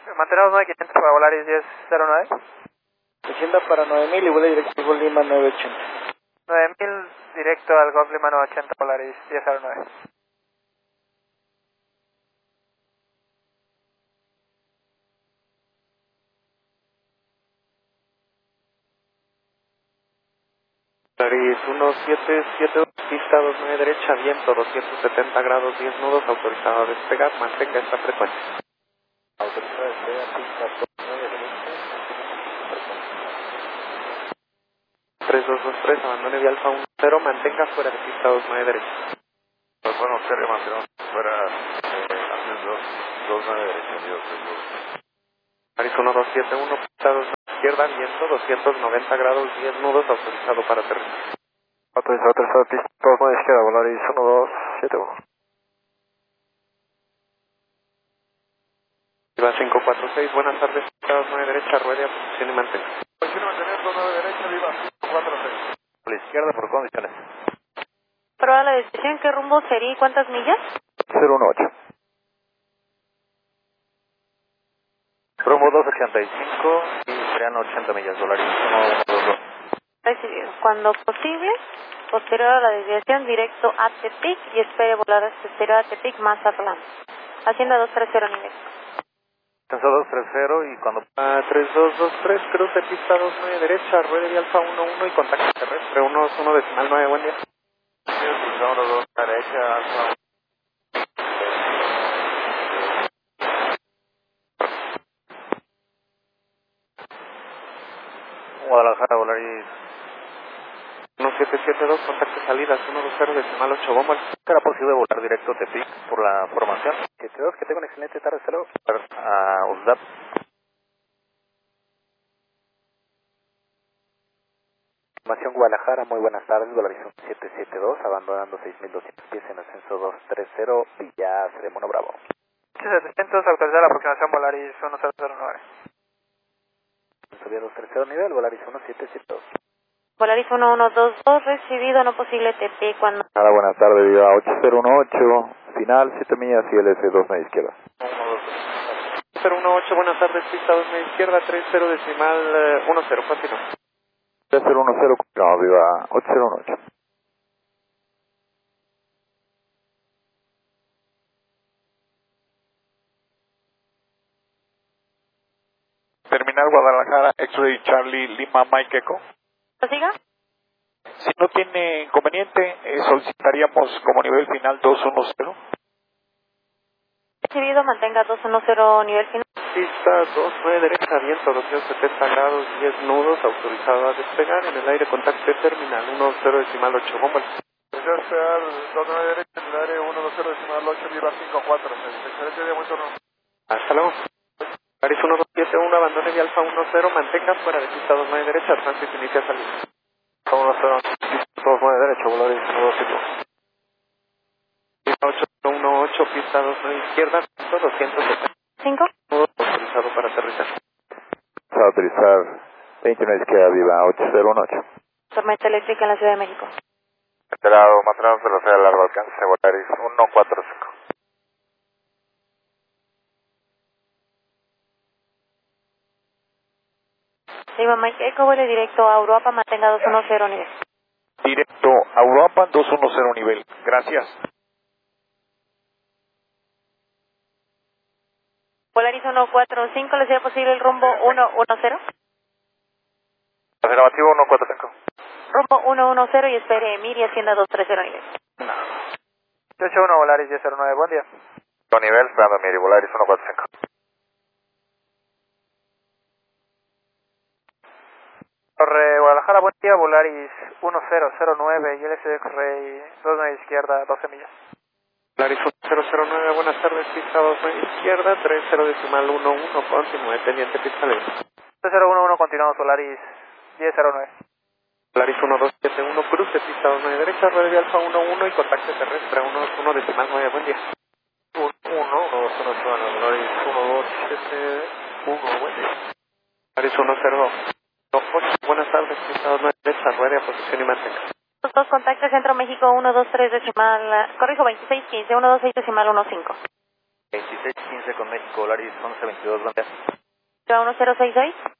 Mantenemos 9500 para Volaris 1009. 80 para 9000 y vuela directo al Lima 980. 9000 directo al Golf Lima 980 Volaris 1009. Volaris 1772, pista 29 derecha, viento 270 grados, 10 nudos, autorizado a despegar, mantenga esta frecuencia. Autorizado a despegar, pista 29 derecha. 3223, abandone de Alfa 10, mantenga fuera de pista 29 derecha. Pues bueno, Terry, mantenemos fuera ascenso 29 derecha, Dios, Volaris 1271, pista 29 izquierda, viento 290 grados, 10 nudos, autorizado para aterrizar. Autorizado, pista 29 izquierda, Volaris 1271. Viva 546, buenas tardes, pista 29 derecha, ruede a posición y mantenga. Quiero mantener 29 derecha, Viva 546. A la izquierda por condiciones. Prueba la decisión, ¿qué rumbo sería y cuántas millas? 018. Rumbo 285 y serían 80 millas, Volaris 1122. Recibido. Cuando posible, posterior a la desviación, directo a Tepic y espere volar posterior a Tepic más Atlanta. Hacienda 230 nivel. Ascenso 230 y cuando... 3223, cruce pista 29 derecha, ruede de Alfa 11 y contacto terrestre 121 decimal 9, buen día. Cruzamos los dos derecha, Alfa. Guadalajara, Volaris 1772, contacto salidas 120 decimal 8, bomba. ¿será posible volar directo a Tepic por la formación? 72, que tengo una excelente tarde, hasta luego. A USDAP. Formación Guadalajara, muy buenas tardes, Volaris 772, abandonando 6200 pies en ascenso 230, Villa Ceremono Bravo. 700, autorizar la aproximación Volaris 1009. Subía 230 nivel, Volaris 1772. Volaris 1122, recibido, no posible TP cuando... Hola, buenas tardes, Viva 8018, final 7 millas y LS 29 izquierda. 018, buenas tardes, pista 29 izquierda, 30 decimal 10, continúa. 3010, no, Viva 8018. Terminal Guadalajara, X-Ray Charlie Lima Mike Echo. ¿Siga? Si no tiene inconveniente, solicitaríamos como nivel final 210. Recibido, mantenga 210 nivel final. Pista 29 derecha, viento 270 grados, 10 nudos, autorizado a despegar en el aire, contacto terminal 10 decimal 8, bomba. Deseo esperar 29 derecha en el área 120 decimal 8, Viva 546. Excelente día, muy turno. Hasta luego. Paris 1271, abandone de Alfa 10, mantenga fuera de pista 29 derecha, tránsito inicia salida. 29 derecho, Volaris 1272. Pista 818, pista 29 izquierda, 270. 5. Autorizado para aterrizar. Para utilizar 29 izquierda, Viva 8018. Tormenta eléctrica en la Ciudad de México. Enterado, mantenemos velocidad a largo alcance, Volaris 145. Lima Mike Echo, vuele directo a Europa, mantenga 210 nivel. Directo a Europa 210 nivel. Gracias. Volaris 145, ¿le sería posible el rumbo 110? Afirmativo 145. Rumbo 110 y espere Emir y Hacienda 230 nivel. 81 Volaris 1009, buen día. Con nivel, esperando Miri, Volaris 145. Torre Guadalajara, buen día, Volaris 1009 y LS X-Ray 29 izquierda, 12 millas. Volaris 1009, buenas tardes, pista 29 izquierda, 30 decimal 11, continúe, teniente pista libre. 3011, continuamos, Volaris 1009. Volaris 1271, cruce, pista 29 derecha, rueda de Alfa 11 y contacto terrestre 1 decimal 9, buen día. 1, 210, Volaris 1271, buen día. Volaris 102. 8, buenas tardes, pista 29 derecha, rueda a posición y mantenga. Los dos contactos Centro México 123 decimal, corrijo 2615, 126 decimal 15. 1615 con México, Volaris 1122, buen día. 1066.